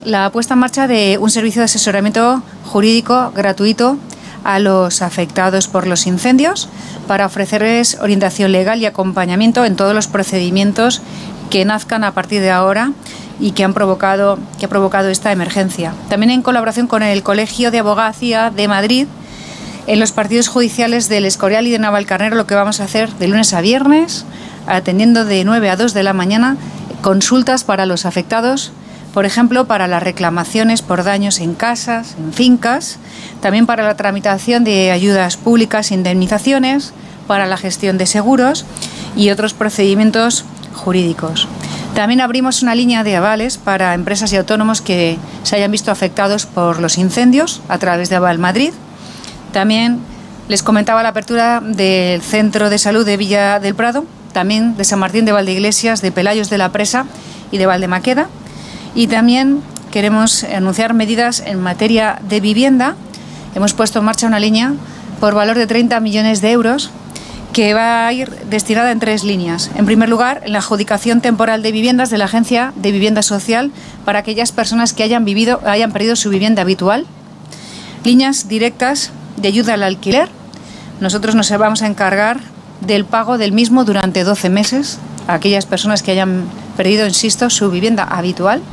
La puesta en marcha de un servicio de asesoramiento jurídico gratuito a los afectados por los incendios para ofrecerles orientación legal y acompañamiento en todos los procedimientos que nazcan a partir de ahora y que ha provocado esta emergencia. También en colaboración con el Colegio de Abogacía de Madrid, en los partidos judiciales del Escorial y de Navalcarnero, lo que vamos a hacer de lunes a viernes, atendiendo de 9 a 2 de la mañana, consultas para los afectados, por ejemplo, para las reclamaciones por daños en casas, en fincas, también para la tramitación de ayudas públicas, indemnizaciones, para la gestión de seguros y otros procedimientos jurídicos. También abrimos una línea de avales para empresas y autónomos que se hayan visto afectados por los incendios a través de Aval Madrid. También les comentaba la apertura del Centro de Salud de Villa del Prado, también de San Martín de Valdeiglesias, de Pelayos de la Presa y de Valdemaqueda. Y también queremos anunciar medidas en materia de vivienda. Hemos puesto en marcha una línea por valor de 30 millones de euros que va a ir destinada en 3 líneas. En primer lugar, en la adjudicación temporal de viviendas de la Agencia de Vivienda Social para aquellas personas que hayan perdido su vivienda habitual. Líneas directas de ayuda al alquiler. Nosotros nos vamos a encargar del pago del mismo durante 12 meses a aquellas personas que hayan perdido, insisto, su vivienda habitual.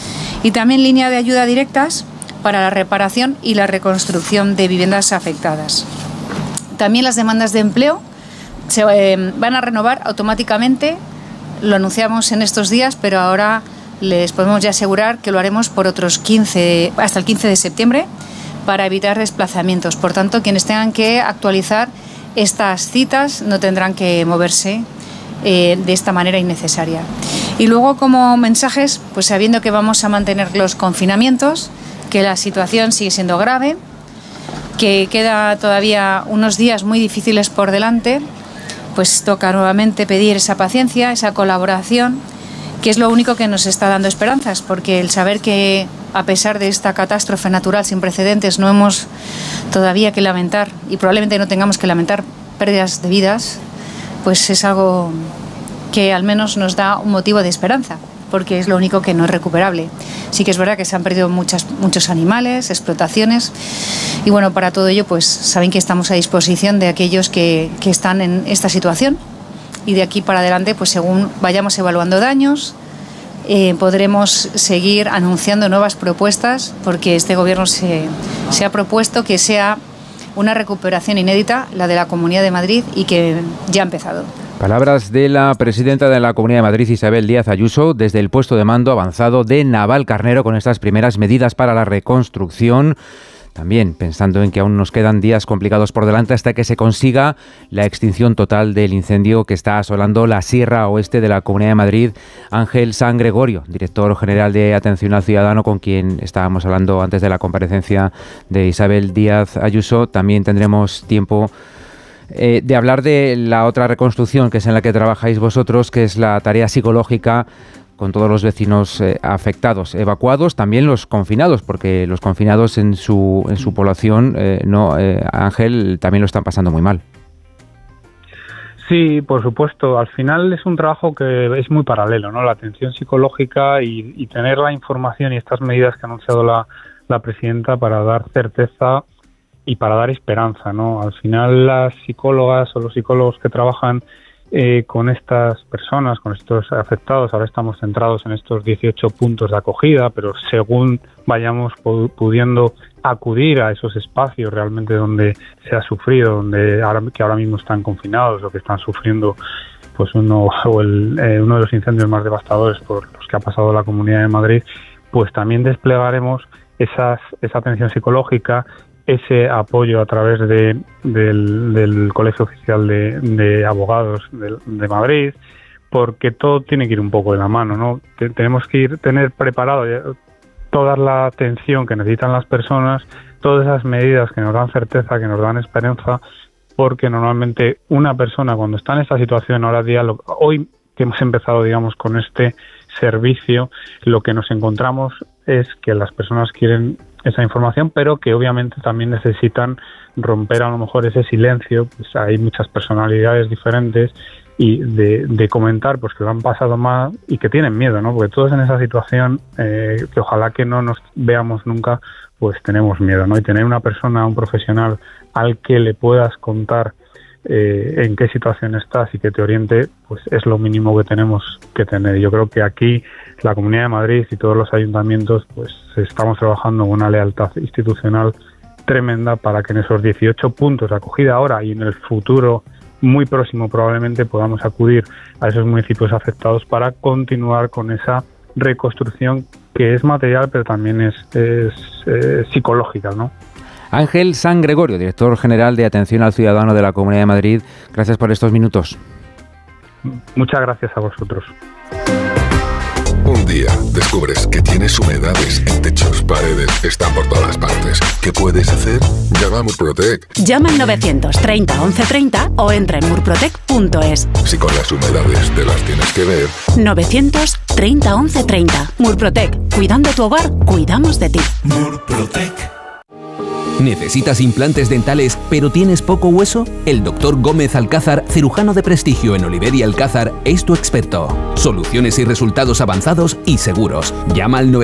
Y también línea de ayuda directas para la reparación y la reconstrucción de viviendas afectadas. También las demandas de empleo se van a renovar automáticamente. Lo anunciamos en estos días, pero ahora les podemos ya asegurar que lo haremos por otros hasta el 15 de septiembre para evitar desplazamientos. Por tanto, quienes tengan que actualizar estas citas no tendrán que moverse de esta manera innecesaria. Y luego, como mensajes, pues sabiendo que vamos a mantener los confinamientos, que la situación sigue siendo grave, que queda todavía unos días muy difíciles por delante, pues toca nuevamente pedir esa paciencia, esa colaboración, que es lo único que nos está dando esperanzas, porque el saber que a pesar de esta catástrofe natural sin precedentes no hemos todavía que lamentar, y probablemente no tengamos que lamentar pérdidas de vidas, pues es algo que al menos nos da un motivo de esperanza, porque es lo único que no es recuperable. Sí que es verdad que se han perdido muchos animales, explotaciones, y bueno, para todo ello pues saben que estamos a disposición de aquellos que están en esta situación, y de aquí para adelante, pues según vayamos evaluando daños, podremos seguir anunciando nuevas propuestas, porque este gobierno se ha propuesto que sea una recuperación inédita, la de la Comunidad de Madrid, y que ya ha empezado. Palabras de la presidenta de la Comunidad de Madrid, Isabel Díaz Ayuso, desde el puesto de mando avanzado de Navalcarnero, con estas primeras medidas para la reconstrucción. También pensando en que aún nos quedan días complicados por delante hasta que se consiga la extinción total del incendio que está asolando la Sierra Oeste de la Comunidad de Madrid. Ángel San Gregorio, director general de Atención al Ciudadano, con quien estábamos hablando antes de la comparecencia de Isabel Díaz Ayuso. También tendremos tiempo de hablar de la otra reconstrucción, que es en la que trabajáis vosotros, que es la tarea psicológica con todos los vecinos afectados, evacuados, también los confinados, porque los confinados en su población, Ángel, también lo están pasando muy mal. Sí, por supuesto. Al final es un trabajo que es muy paralelo, ¿no? La atención psicológica y tener la información y estas medidas que ha anunciado la presidenta para dar certeza y para dar esperanza, ¿no? Al final las psicólogas o los psicólogos que trabajan con estas personas, con estos afectados, ahora estamos centrados en estos 18 puntos de acogida, pero según vayamos pudiendo acudir a esos espacios realmente donde se ha sufrido, que ahora mismo están confinados o que están sufriendo pues uno de los incendios más devastadores por los que ha pasado la Comunidad de Madrid, pues también desplegaremos esa atención psicológica, ese apoyo a través del Colegio Oficial de Abogados de Madrid, porque todo tiene que ir un poco de la mano, ¿no? Tenemos que tener preparado toda la atención que necesitan las personas, todas esas medidas que nos dan certeza, que nos dan esperanza, porque normalmente una persona cuando está en esta situación, hoy que hemos empezado, digamos, con este servicio, lo que nos encontramos es que las personas quieren esa información, pero que obviamente también necesitan romper a lo mejor ese silencio. Pues hay muchas personalidades diferentes y de comentar pues que lo han pasado mal y que tienen miedo, ¿no? Porque todos en esa situación, que ojalá que no nos veamos nunca, pues tenemos miedo, ¿no? Y tener una persona, un profesional al que le puedas contar en qué situación estás y que te oriente, pues es lo mínimo que tenemos que tener. Yo creo que aquí la Comunidad de Madrid y todos los ayuntamientos pues estamos trabajando con una lealtad institucional tremenda para que en esos 18 puntos de acogida ahora y en el futuro muy próximo probablemente podamos acudir a esos municipios afectados para continuar con esa reconstrucción que es material pero también es psicológica, ¿no? Ángel San Gregorio, director general de Atención al Ciudadano de la Comunidad de Madrid, gracias por estos minutos. Muchas gracias a vosotros. Un día descubres que tienes humedades en techos, paredes, están por todas partes. ¿Qué puedes hacer? Llama a Murprotec. Llama al 930 1130 o entra en murprotec.es. Si con las humedades te las tienes que ver. 930 1130. Murprotec. Cuidando tu hogar, cuidamos de ti. Murprotec. ¿Necesitas implantes dentales pero tienes poco hueso? El Dr. Gómez Alcázar, cirujano de prestigio en Oliver y Alcázar, es tu experto. Soluciones y resultados avanzados y seguros. Llama al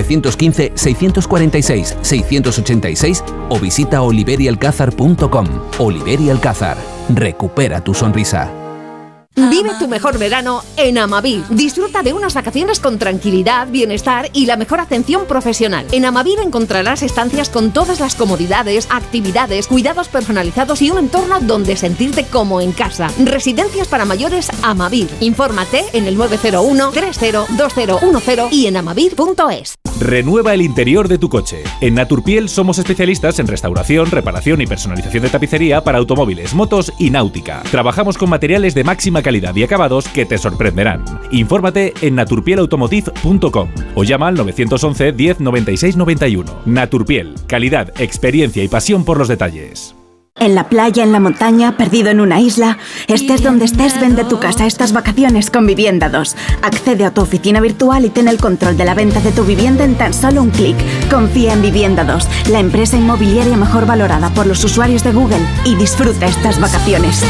915-646-686 o visita oliverialcázar.com. Oliver y Alcázar. Recupera tu sonrisa. Vive tu mejor verano en Amavir. Disfruta de unas vacaciones con tranquilidad, bienestar y la mejor atención profesional. En Amavir encontrarás estancias con todas las comodidades, actividades, cuidados personalizados y un entorno donde sentirte como en casa. Residencias para mayores Amavir. Infórmate en el 901 302010 y en amavir.es. Renueva el interior de tu coche. En Naturpiel somos especialistas en restauración, reparación y personalización de tapicería para automóviles, motos y náutica. Trabajamos con materiales de máxima calidad y acabados que te sorprenderán. Infórmate en naturpielautomotive.com o llama al 911 10 96 91. Naturpiel, calidad, experiencia y pasión por los detalles. En la playa, en la montaña, perdido en una isla, estés donde estés, vende tu casa estas vacaciones con Vivienda 2. Accede a tu oficina virtual y ten el control de la venta de tu vivienda en tan solo un clic. Confía en Vivienda 2, la empresa inmobiliaria mejor valorada por los usuarios de Google, y disfruta estas vacaciones.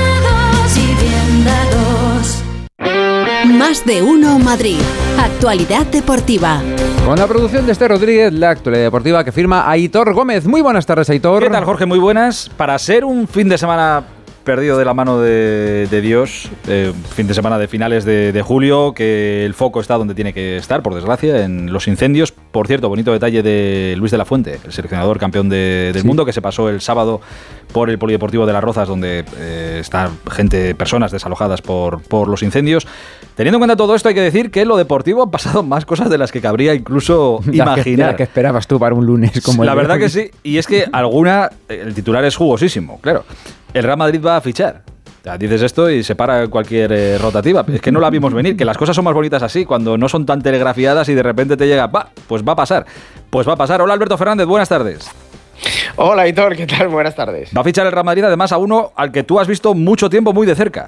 Más de uno Madrid. Actualidad deportiva. Con la producción de Esther Rodríguez, la actualidad deportiva que firma Aitor Gómez. Muy buenas tardes, Aitor. ¿Qué tal, Jorge? Muy buenas. Para ser un fin de semana perdido de la mano de Dios, fin de semana de finales de julio, que el foco está donde tiene que estar, por desgracia, en los incendios. Por cierto, bonito detalle de Luis de la Fuente, el seleccionador campeón del mundo, que se pasó el sábado por el Polideportivo de Las Rozas, donde están personas desalojadas por los incendios. Teniendo en cuenta todo esto, hay que decir que en lo deportivo han pasado más cosas de las que cabría incluso imaginar. La que esperabas tú para un lunes como la verdad que sí, y es que el titular es jugosísimo, claro. El Real Madrid va a fichar. Ya dices esto y se para cualquier rotativa. Es que no la vimos venir, que las cosas son más bonitas así, cuando no son tan telegrafiadas y de repente te llega, pues va a pasar. Pues va a pasar. Hola, Alberto Fernández, buenas tardes. Hola, Aitor, ¿qué tal? Buenas tardes. Va a fichar el Real Madrid, además, a uno al que tú has visto mucho tiempo muy de cerca.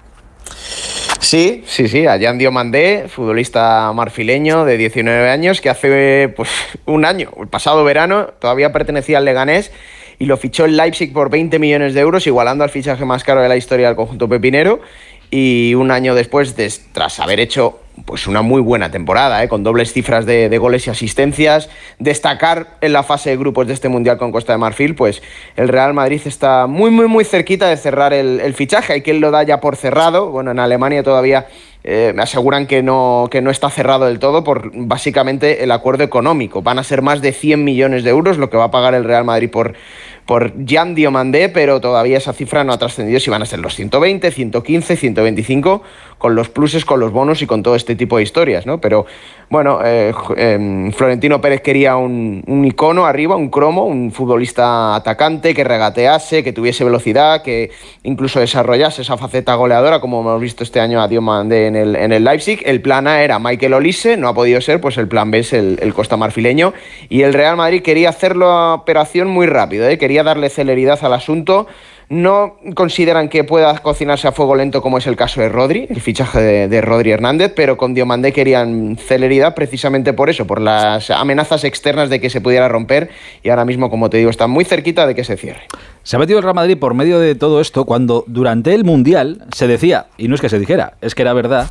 Sí, a Jan Diomandé, futbolista marfileño de 19 años, que hace un año, el pasado verano, todavía pertenecía al Leganés y lo fichó el Leipzig por 20 millones de euros, igualando al fichaje más caro de la historia del conjunto pepinero. Y un año después, tras haber hecho una muy buena temporada, con dobles cifras de goles y asistencias, destacar en la fase de grupos de este Mundial con Costa de Marfil, pues el Real Madrid está muy, muy, muy cerquita de cerrar el fichaje. Hay quien lo da ya por cerrado. Bueno, en Alemania todavía me aseguran que no está cerrado del todo por básicamente el acuerdo económico. Van a ser más de 100 millones de euros lo que va a pagar el Real Madrid por Jan Diomandé, pero todavía esa cifra no ha trascendido si van a ser los 120, 115, 125, con los pluses, con los bonos y con todo este tipo de historias, ¿no? Pero bueno, Florentino Pérez quería un icono arriba, un cromo, un futbolista atacante que regatease, que tuviese velocidad, que incluso desarrollase esa faceta goleadora, como hemos visto este año a Diomandé en el Leipzig. El plan A era Michael Olise, no ha podido ser, pues el plan B es el Costa Marfileño, y el Real Madrid quería hacer la operación muy rápido, quería darle celeridad al asunto. No consideran que pueda cocinarse a fuego lento, como es el caso de Rodri, el fichaje de Rodri Hernández, pero con Diomandé querían celeridad precisamente por eso, por las amenazas externas de que se pudiera romper, y ahora mismo, como te digo, está muy cerquita de que se cierre. Se ha metido el Real Madrid por medio de todo esto cuando durante el Mundial se decía, y no es que se dijera, es que era verdad,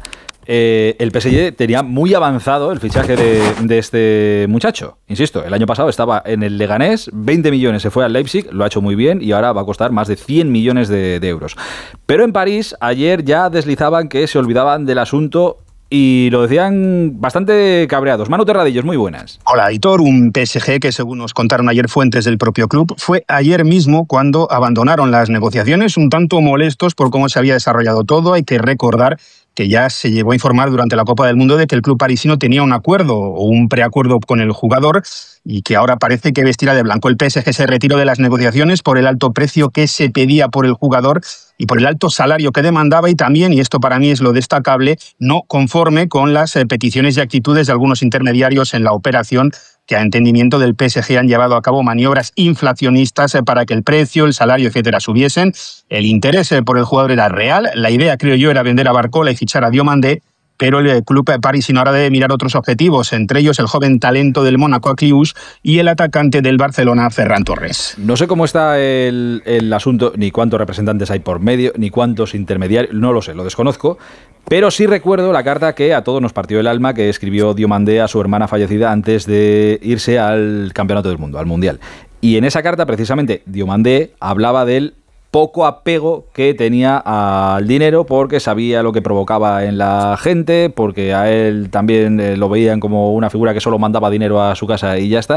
el PSG tenía muy avanzado el fichaje de este muchacho. Insisto, el año pasado estaba en el Leganés, 20 millones se fue al Leipzig, lo ha hecho muy bien y ahora va a costar más de 100 millones de euros. Pero en París ayer ya deslizaban que se olvidaban del asunto y lo decían bastante cabreados. Manu Terradillos, muy buenas. Hola, Aitor. Un PSG que, según nos contaron ayer fuentes del propio club, fue ayer mismo cuando abandonaron las negociaciones, un tanto molestos por cómo se había desarrollado todo. Hay que recordar que ya se llegó a informar durante la Copa del Mundo de que el club parisino tenía un acuerdo o un preacuerdo con el jugador y que ahora parece que vestirá de blanco. El PSG se retiró de las negociaciones por el alto precio que se pedía por el jugador y por el alto salario que demandaba y también, y esto para mí es lo destacable, no conforme con las peticiones y actitudes de algunos intermediarios en la operación que a entendimiento del PSG han llevado a cabo maniobras inflacionistas para que el precio, el salario, etcétera, subiesen. El interés por el jugador era real. La idea, creo yo, era vender a Barcola y fichar a Diomandé, pero el club parisino ahora debe mirar otros objetivos, entre ellos el joven talento del Mónaco Akliouche y el atacante del Barcelona Ferran Torres. No sé cómo está el asunto, ni cuántos representantes hay por medio, ni cuántos intermediarios, no lo sé, lo desconozco, pero sí recuerdo la carta que a todos nos partió el alma que escribió Diomandé a su hermana fallecida antes de irse al Campeonato del Mundo, al Mundial. Y en esa carta, precisamente, Diomandé hablaba del poco apego que tenía al dinero porque sabía lo que provocaba en la gente, porque a él también lo veían como una figura que solo mandaba dinero a su casa y ya está.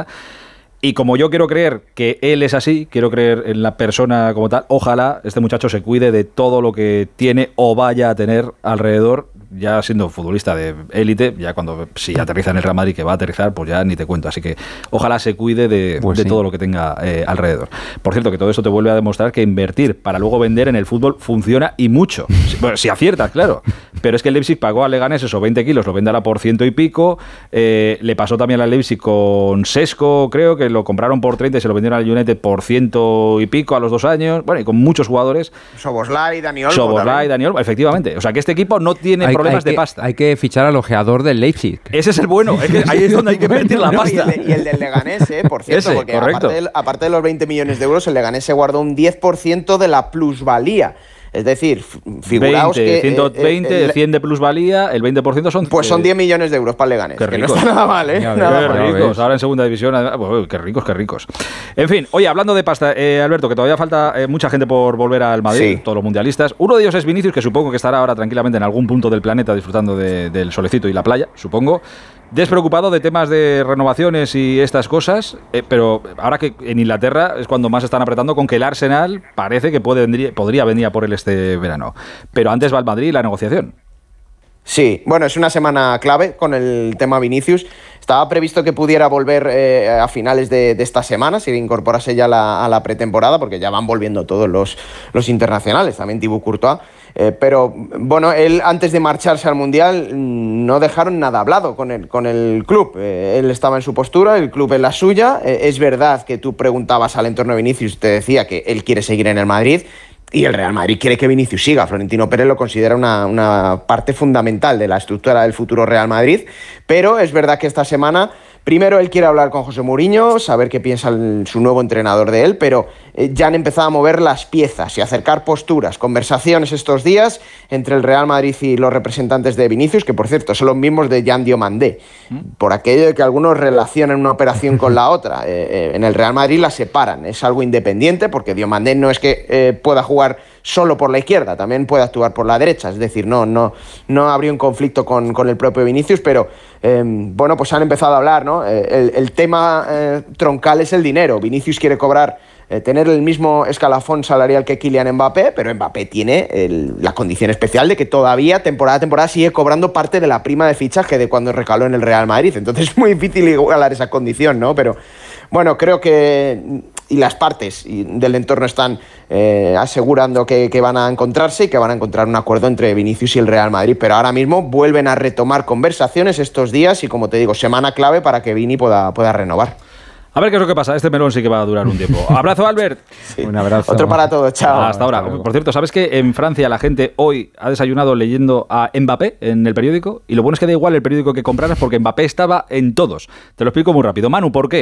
Y como yo quiero creer que él es así, quiero creer en la persona como tal, ojalá este muchacho se cuide de todo lo que tiene o vaya a tener alrededor, ya siendo futbolista de élite, ya si aterriza en el Real Madrid, que va a aterrizar, pues ya ni te cuento. Así que ojalá se cuide de todo lo que tenga alrededor. Por cierto, que todo eso te vuelve a demostrar que invertir para luego vender en el fútbol funciona y mucho. Bueno, si aciertas, claro. Pero es que el Leipzig pagó a Leganés eso, 20 kilos, lo venderá por 100 y pico. Le pasó también al Leipzig con Sesco, creo que lo compraron por 30 y se lo vendieron al United por 100 y pico a los 2 años. Bueno, y con muchos jugadores. Soboslai, Dani Olmo, efectivamente. O sea, que este equipo no tiene problemas de pasta. Hay que fichar al ojeador del Leipzig. Ese es el bueno. Es que ahí es donde hay que meter la pasta. Y el del Leganés, por cierto, porque aparte de los 20 millones de euros, el Leganés se guardó un 10% de la plusvalía. Es decir, figuraos 20, que... 120, 100 de plusvalía, el 20% son... Pues son 10 millones de euros para el Leganés, que no está nada mal, ¿eh? Qué ricos, ahora en segunda división, pues, qué ricos. En fin, oye, hablando de pasta, Alberto, que todavía falta mucha gente por volver al Madrid, sí, todos los mundialistas. Uno de ellos es Vinicius, que supongo que estará ahora tranquilamente en algún punto del planeta disfrutando del solecito y la playa, supongo. Despreocupado de temas de renovaciones y estas cosas, pero ahora que en Inglaterra es cuando más están apretando con que el Arsenal parece que podría venir a por él este verano. Pero antes va el Madrid y la negociación. Sí, bueno, es una semana clave con el tema Vinicius. Estaba previsto que pudiera volver a finales de esta semana, si incorporase ya a la pretemporada, porque ya van volviendo todos los internacionales, también Thibaut Courtois. Pero bueno, él antes de marcharse al Mundial no dejaron nada hablado con el club. Él estaba en su postura, el club en la suya. Es verdad que tú preguntabas al entorno de Vinicius, te decía que él quiere seguir en el Madrid. Y el Real Madrid quiere que Vinicius siga. Florentino Pérez lo considera una parte fundamental de la estructura del futuro Real Madrid. Pero es verdad que esta semana, primero él quiere hablar con José Mourinho, saber qué piensa su nuevo entrenador de él, pero ya han empezado a mover las piezas y a acercar posturas, conversaciones estos días entre el Real Madrid y los representantes de Vinicius, que por cierto son los mismos de Jan Diomandé, por aquello de que algunos relacionan una operación con la otra. En el Real Madrid la separan, es algo independiente, porque Diomandé no es que pueda jugar solo por la izquierda, también puede actuar por la derecha, es decir, no habría un conflicto con el propio Vinicius, pero bueno, pues han empezado a hablar, ¿no? El tema troncal es el dinero. Vinicius quiere cobrar, tener el mismo escalafón salarial que Kylian Mbappé, pero Mbappé tiene la condición especial de que todavía, temporada a temporada, sigue cobrando parte de la prima de fichaje de cuando recaló en el Real Madrid, entonces es muy difícil igualar esa condición, ¿no? Pero bueno, creo que... Y las partes del entorno están asegurando que van a encontrarse y que van a encontrar un acuerdo entre Vinicius y el Real Madrid. Pero ahora mismo vuelven a retomar conversaciones estos días y, como te digo, semana clave para que Vini pueda renovar. A ver qué es lo que pasa. Este melón sí que va a durar un tiempo. Abrazo, Albert. Sí. Un abrazo. Otro para todos. Chao. Hasta ahora. Por cierto, ¿sabes que en Francia la gente hoy ha desayunado leyendo a Mbappé en el periódico? Y lo bueno es que da igual el periódico que compraras porque Mbappé estaba en todos. Te lo explico muy rápido. Manu, ¿por qué?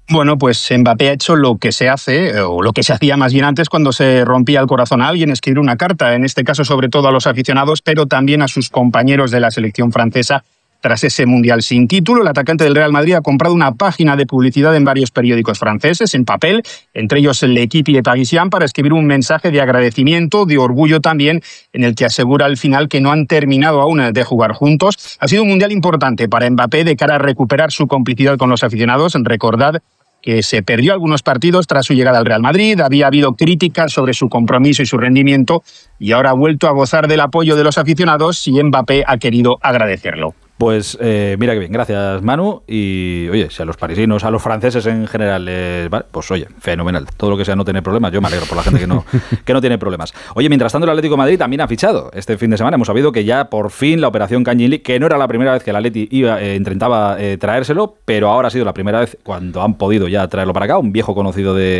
Bueno, pues Mbappé ha hecho lo que se hace, o lo que se hacía más bien antes cuando se rompía el corazón a alguien, escribir una carta, en este caso sobre todo a los aficionados, pero también a sus compañeros de la selección francesa. Tras ese Mundial sin título, el atacante del Real Madrid ha comprado una página de publicidad en varios periódicos franceses, en papel, entre ellos el L'Équipe y Le Parisien, para escribir un mensaje de agradecimiento, de orgullo también, en el que asegura al final que no han terminado aún de jugar juntos. Ha sido un Mundial importante para Mbappé de cara a recuperar su complicidad con los aficionados. Recordad que se perdió algunos partidos tras su llegada al Real Madrid, había habido críticas sobre su compromiso y su rendimiento, y ahora ha vuelto a gozar del apoyo de los aficionados y Mbappé ha querido agradecerlo. Pues mira que bien, gracias Manu. Y oye, si a los parisinos, a los franceses en general, vale, pues oye, fenomenal. Todo lo que sea no tener problemas, yo me alegro por la gente que no tiene problemas. Oye, mientras tanto el Atlético de Madrid también ha fichado. Este fin de semana hemos sabido que ya por fin la operación Kangin Lee, que no era la primera vez que el Atleti intentaba traérselo, pero ahora ha sido la primera vez cuando han podido ya traerlo para acá, un viejo conocido de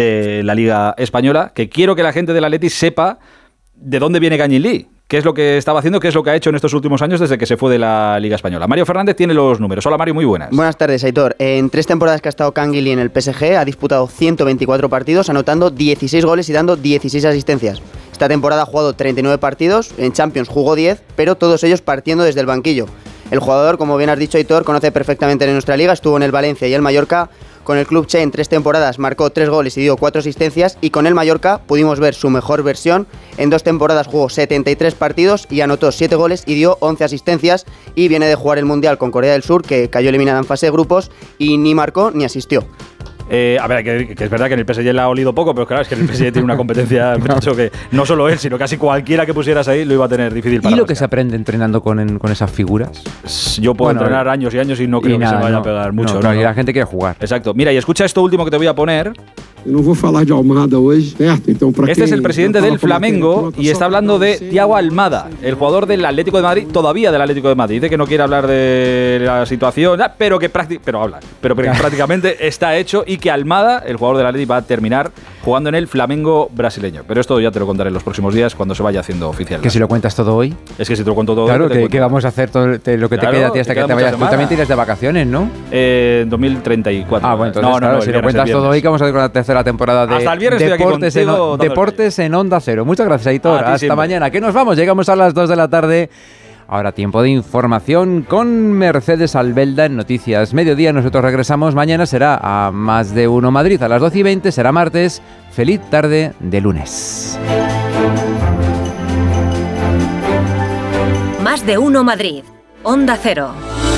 la Liga Española, que quiero que la gente del Atleti sepa de dónde viene Kangin Lee. ¿Qué es lo que estaba haciendo? ¿Qué es lo que ha hecho en estos últimos años desde que se fue de la Liga Española? Mario Fernández tiene los números. Hola Mario, muy buenas. Buenas tardes, Aitor. En 3 temporadas que ha estado Kangin Lee en el PSG, ha disputado 124 partidos, anotando 16 goles y dando 16 asistencias. Esta temporada ha jugado 39 partidos, en Champions jugó 10, pero todos ellos partiendo desde el banquillo. El jugador, como bien has dicho, Aitor, conoce perfectamente en nuestra liga, estuvo en el Valencia y el Mallorca. Con el club Che en 3 temporadas marcó 3 goles y dio 4 asistencias, y con el Mallorca pudimos ver su mejor versión. En 2 temporadas jugó 73 partidos y anotó 7 goles y dio 11 asistencias, y viene de jugar el Mundial con Corea del Sur, que cayó eliminada en fase de grupos y ni marcó ni asistió. A ver, que es verdad que en el PSG le ha olido poco, pero claro, es que en el PSG tiene una competencia mucho que no solo él, sino casi cualquiera que pusieras ahí lo iba a tener difícil para. ¿Y lo que se aprende entrenando con esas figuras? Yo puedo entrenar años y años y no creo que se vaya a pegar mucho. No, y la gente quiere jugar. Exacto. Mira, y escucha esto último que te voy a poner. Este es el presidente del Flamengo y está hablando de Thiago Almada, el jugador del Atlético de Madrid, todavía del Atlético de Madrid. Dice que no quiere hablar de la situación, pero que prácticamente está hecho, y que Almada, el jugador del Atlético, va a terminar jugando en el Flamengo brasileño. Pero esto ya te lo contaré en los próximos días cuando se vaya haciendo oficial. ¿Que si lo cuentas todo hoy? Es que si te lo cuento todo claro, hoy... que vamos a hacer todo lo que te queda a ti hasta que te vayas. Tú también tienes de vacaciones, ¿no? 2034. Ah, bueno, entonces si lo cuentas todo hoy, que vamos a hacer con la tercera temporada de hasta el viernes Deportes en Onda Cero. Muchas gracias, Aitor. Hasta siempre. Mañana. ¿Qué nos vamos? Llegamos a las 2 de la tarde. Ahora tiempo de información con Mercedes Albelda en Noticias Mediodía. Nosotros regresamos. Mañana será a Más de Uno Madrid a las 12:20. Será martes. Feliz tarde de lunes. Más de Uno Madrid. Onda Cero.